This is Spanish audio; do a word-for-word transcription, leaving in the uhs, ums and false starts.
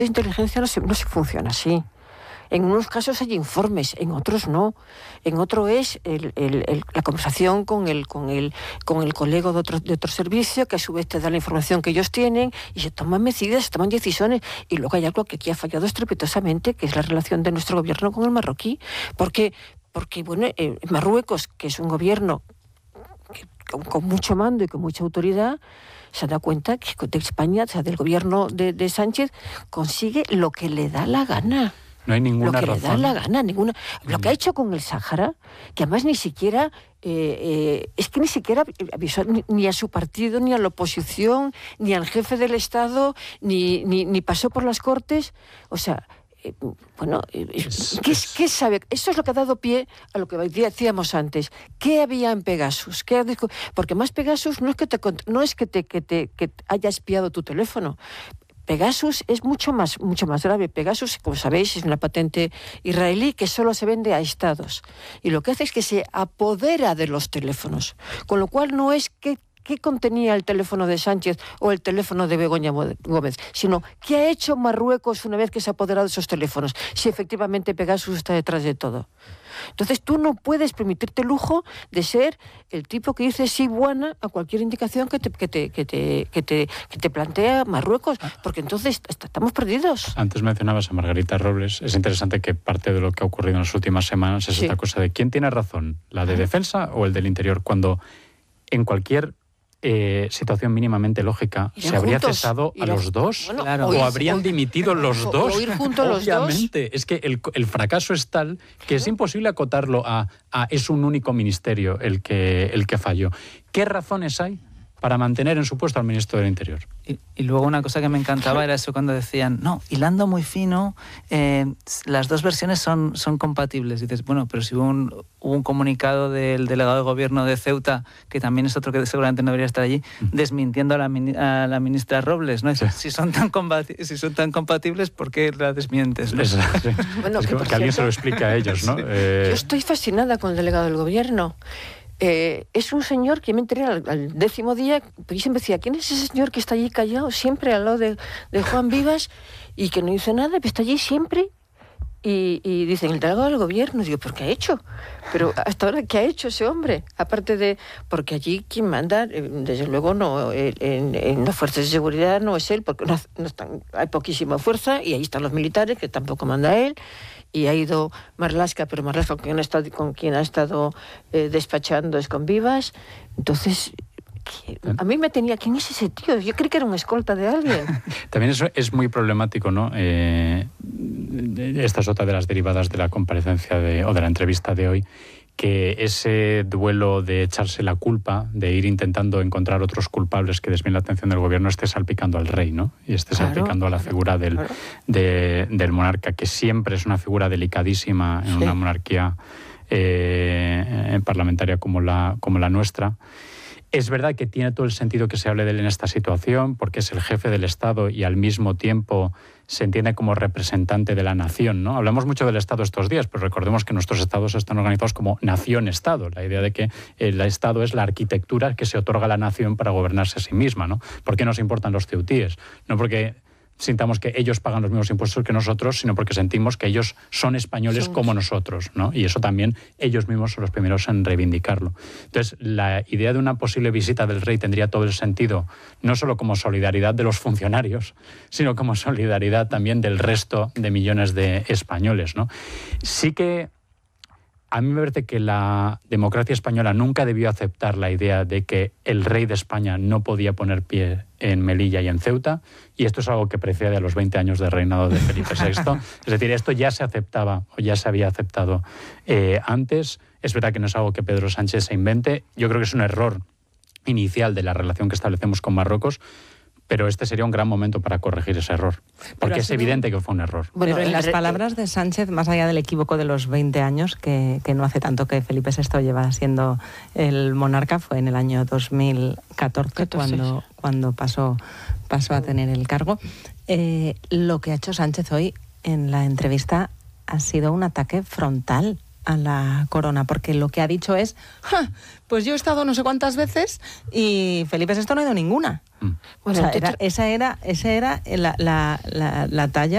de inteligencia no se, no se funciona así. En unos casos hay informes, en otros no. En otro es el, el, el, la conversación con el, con el, con el colega de otro, de otro servicio, que a su vez te da la información que ellos tienen, y se toman medidas, se toman decisiones. Y luego hay algo que aquí ha fallado estrepitosamente, que es la relación de nuestro gobierno con el marroquí. Porque, porque bueno, eh, Marruecos, que es un gobierno que, con, con mucho mando y con mucha autoridad, se da cuenta que de España, o sea, del gobierno de, de Sánchez, consigue lo que le da la gana. No hay ninguna lo que razón. le da la gana, ninguna. Lo que ha hecho con el Sáhara, que además ni siquiera, eh, eh, es que ni siquiera avisó ni, ni a su partido, ni a la oposición, ni al jefe del Estado, ni, ni, ni pasó por las Cortes. O sea, eh, bueno, eh, es, ¿qué, es... ¿qué sabe? Eso es lo que ha dado pie a lo que decíamos antes. ¿Qué había en Pegasus? ¿Qué, porque más Pegasus no es que te, no es que te, que te que haya espiado tu teléfono. Pegasus es mucho más, mucho más grave. Pegasus, como sabéis, es una patente israelí que solo se vende a estados. Y lo que hace es que se apodera de los teléfonos. Con lo cual no es que qué contenía el teléfono de Sánchez o el teléfono de Begoña Gómez, sino qué ha hecho Marruecos una vez que se ha apoderado de esos teléfonos, si efectivamente Pegasus está detrás de todo. Entonces tú no puedes permitirte el lujo de ser el tipo que dice sí buena a cualquier indicación que te, que te, que te, que te, que te plantea Marruecos, porque entonces estamos perdidos. Antes mencionabas a Margarita Robles. Es interesante que parte de lo que ha ocurrido en las últimas semanas es sí. esta cosa de quién tiene razón, la de defensa o el del interior, cuando en cualquier Eh, situación mínimamente lógica, se habría juntos, cesado a los dos, bueno, claro. o, o habrían o, dimitido los o, dos. O ir juntos los Obviamente, dos. es que el, el fracaso es tal que es imposible acotarlo a, a es un único ministerio el que, el que falló. ¿Qué razones hay para mantener en su puesto al ministro del Interior? Y, y luego una cosa que me encantaba era eso cuando decían, no, hilando muy fino, eh, las dos versiones son, son compatibles. Y dices, bueno, pero si hubo un, hubo un comunicado del delegado de gobierno de Ceuta, que también es otro que seguramente no debería estar allí, desmintiendo a la, a la ministra Robles, ¿no? Sí. Si son tan combati- si son tan compatibles, ¿por qué la desmientes? ¿No? Es, sí. Bueno, es que, que, que alguien se lo explique a ellos, ¿no? Sí. Eh... Yo estoy fascinada con el delegado del gobierno. Eh, es un señor que me enteré al, al décimo día, pero yo siempre decía, ¿quién es ese señor que está allí callado siempre al lado de, de Juan Vivas y que no dice nada, pero está allí siempre? Y, y dicen, el delegado del gobierno. Digo, ¿pero qué ha hecho? Pero hasta ahora, ¿qué ha hecho ese hombre? Aparte de, porque allí quien manda, desde luego, no en, en las fuerzas de seguridad no es él, porque no, no están, hay poquísima fuerza, y ahí están los militares, que tampoco manda él. Y ha ido Marlaska, pero Marlaska con quien ha estado, con quien ha estado eh, despachando es con Vivas. Entonces, a mí me tenía... ¿Quién es ese tío? Yo creí que era un escolta de alguien. También eso es muy problemático, ¿no? Eh, esta es otra de las derivadas de la comparecencia de, o de la entrevista de hoy, que ese duelo de echarse la culpa, de ir intentando encontrar otros culpables que desvíen la atención del gobierno, esté salpicando al rey, ¿no? Y esté claro, salpicando a la figura del, claro. de, del monarca, que siempre es una figura delicadísima en sí. una monarquía eh, parlamentaria como la, como la nuestra. Es verdad que tiene todo el sentido que se hable de él en esta situación, porque es el jefe del Estado y al mismo tiempo se entiende como representante de la nación, ¿no? Hablamos mucho del Estado estos días, pero recordemos que nuestros estados están organizados como nación-Estado. La idea de que el Estado es la arquitectura que se otorga a la nación para gobernarse a sí misma, ¿no? ¿Por qué nos importan los ceutíes? No porque sintamos que ellos pagan los mismos impuestos que nosotros, sino porque sentimos que ellos son españoles Somos. como nosotros, ¿no? Y eso también ellos mismos son los primeros en reivindicarlo. Entonces, la idea de una posible visita del rey tendría todo el sentido, no solo como solidaridad de los funcionarios, sino como solidaridad también del resto de millones de españoles, ¿no? Sí que a mí me parece que la democracia española nunca debió aceptar la idea de que el rey de España no podía poner pie en Melilla y en Ceuta, y esto es algo que precede a los veinte años de reinado de Felipe sexto. Es decir, esto ya se aceptaba o ya se había aceptado eh, antes. Es verdad que no es algo que Pedro Sánchez se invente. Yo creo que es un error inicial de la relación que establecemos con Marruecos, pero este sería un gran momento para corregir ese error, porque es evidente que fue un error. Bueno, pero en las palabras de Sánchez, más allá del equívoco de los veinte años, que, que no hace tanto que Felipe sexto lleva siendo el monarca, fue en el año dos mil catorce cuando, cuando pasó, pasó a tener el cargo, eh, lo que ha hecho Sánchez hoy en la entrevista ha sido un ataque frontal a la corona, porque lo que ha dicho es, ¡ja! Pues yo he estado no sé cuántas veces y Felipe sexto no ha ido ninguna. Mm. Bueno, o sea, era, esa era, esa era la, la, la, la talla